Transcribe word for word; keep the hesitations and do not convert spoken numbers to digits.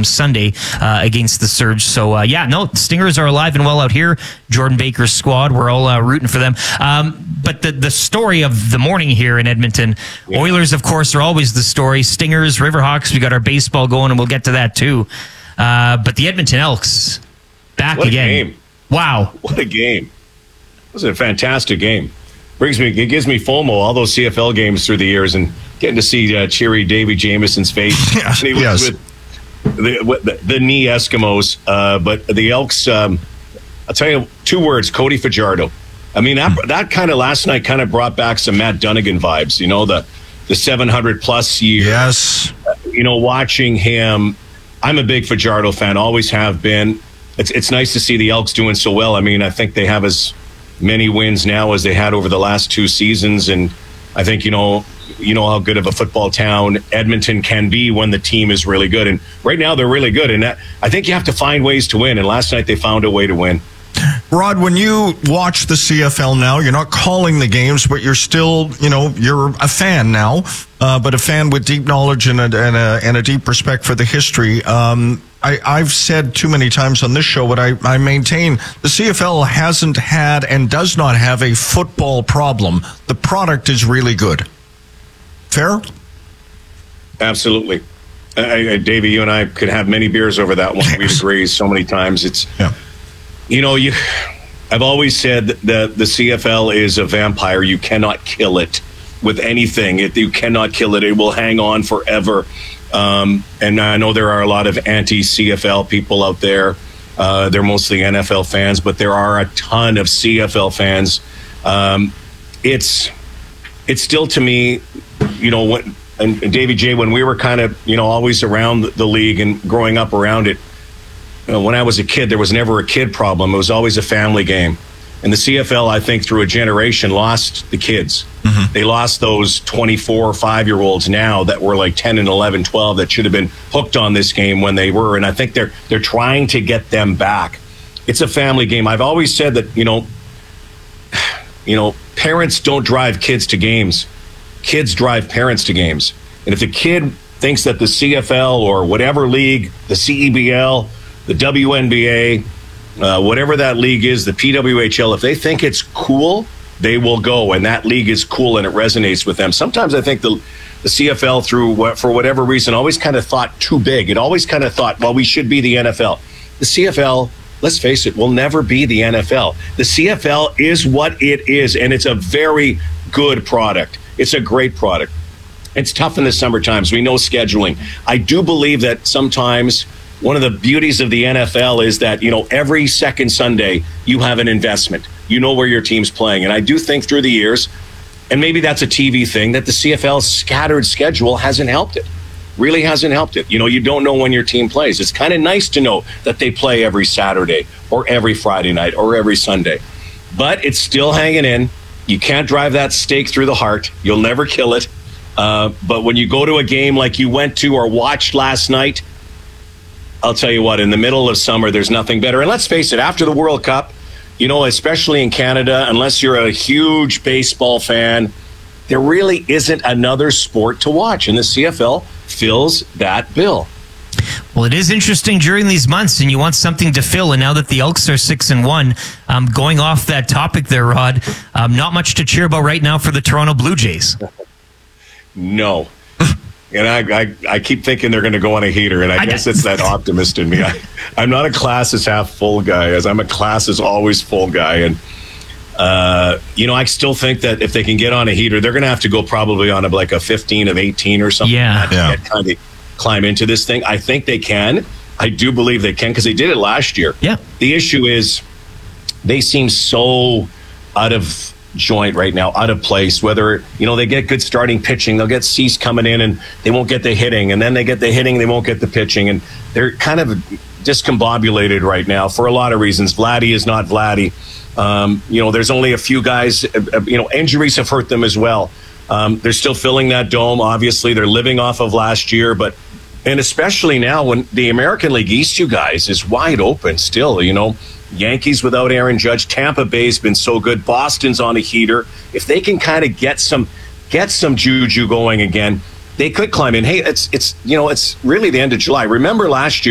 home Sunday uh, against the Surge. So, uh, yeah, no, the Stingers are alive and well out here. Jordan Baker's squad, we're all uh, rooting for them. Um, but the, the story of the morning here in Edmonton, yeah. Oilers, of course, are always the story. Stingers, Riverhawks, we got our baseball going, and we'll get to that too. Uh, but the Edmonton Elks, back what again. A game. Wow. What a game. It was a fantastic game. Brings me, it gives me FOMO, all those C F L games through the years, and getting to see uh, cheery Davy Jameson's face. Yeah, he was yes. with the, with the, the knee Eskimos. Uh, but the Elks, um, I'll tell you two words, Cody Fajardo. I mean, that, that kind of last night kind of brought back some Matt Dunnigan vibes, you know, the, the seven hundred plus years. Yes. Uh, you know, watching him, I'm a big Fajardo fan, always have been. It's, it's nice to see the Elks doing so well. I mean, I think they have as many wins now as they had over the last two seasons, and I think you know you know how good of a football town Edmonton can be when the team is really good, and right now they're really good, and that, I think you have to find ways to win, and last night they found a way to win. Rod, when you watch the C F L now, you're not calling the games, but you're still, you know, you're a fan now, uh, but a fan with deep knowledge and a, and a, and a deep respect for the history. Um, I, I've said too many times on this show, but I, I maintain the C F L hasn't had and does not have a football problem. The product is really good. Fair? Absolutely. I, I, Davey, you and I could have many beers over that one. We'd agree so many times. It's, yeah. you know, you. I've always said that the C F L is a vampire. You cannot kill it with anything. It, you cannot kill it. It will hang on forever. Um, and I know there are a lot of anti-C F L people out there. Uh, they're mostly N F L fans, but there are a ton of C F L fans. Um, it's it's still, to me, you know, when, and, and Davey J, when we were kind of, you know, always around the, the league and growing up around it, you know, when I was a kid, there was never a kid problem. It was always a family game. And the C F L, I think, through a generation, lost the kids. Mm-hmm. They lost those twenty-four or five-year-olds now that were like ten and eleven, twelve that should have been hooked on this game when they were. And I think they're they're trying to get them back. It's a family game. I've always said that, you know, you know, parents don't drive kids to games. Kids drive parents to games. And if the kid thinks that the C F L or whatever league, the C E B L, the W N B A, Uh, whatever that league is, the P W H L, if they think it's cool, they will go, and that league is cool and it resonates with them. Sometimes I think the the C F L, through what, for whatever reason, always kind of thought too big. It always kind of thought, well, we should be the N F L. The C F L, let's face it, will never be the N F L. The C F L is what it is, and it's a very good product. It's a great product. It's tough in the summer times. We know scheduling. I do believe that sometimes one of the beauties of the N F L is that, you know, every second Sunday you have an investment. You know where your team's playing. And I do think through the years, and maybe that's a T V thing, that the C F L's scattered schedule hasn't helped it. Really hasn't helped it. You know, you don't know when your team plays. It's kind of nice to know that they play every Saturday or every Friday night or every Sunday. But it's still hanging in. You can't drive that stake through the heart. You'll never kill it. Uh, but when you go to a game like you went to or watched last night, I'll tell you what, in the middle of summer, there's nothing better. And let's face it, after the World Cup, you know, especially in Canada, unless you're a huge baseball fan, there really isn't another sport to watch. And the C F L fills that bill. Well, it is interesting during these months, and you want something to fill. And now that the Elks are six and one, um, going off that topic there, Rod, um, not much to cheer about right now for the Toronto Blue Jays. No. And I, I, I keep thinking they're going to go on a heater, and I, I guess it's that optimist in me. I, I'm not a glass is half full guy, as I'm a glass is always full guy. And, uh, you know, I still think that if they can get on a heater, they're going to have to go probably on a, like a fifteen of eighteen or something. Yeah. To yeah. get, kind of climb into this thing. I think they can. I do believe they can, because they did it last year. Yeah. The issue is they seem so out of joint right now, out of place. Whether, you know, they get good starting pitching, they'll get Cease coming in and they won't get the hitting, and then they get the hitting, they won't get the pitching, and they're kind of discombobulated right now for a lot of reasons. Vladdy is not Vladdy. Um, you know, there's only a few guys, uh, you know, injuries have hurt them as well. Um, they're still filling that dome. Obviously, they're living off of last year, but, and especially now when the American League East, you guys, is wide open still, you know. Yankees without Aaron Judge. Tampa Bay's been so good. Boston's on a heater. If they can kind of get some get some juju going again, they could climb in. Hey, it's it's you know, it's really the end of July. Remember last year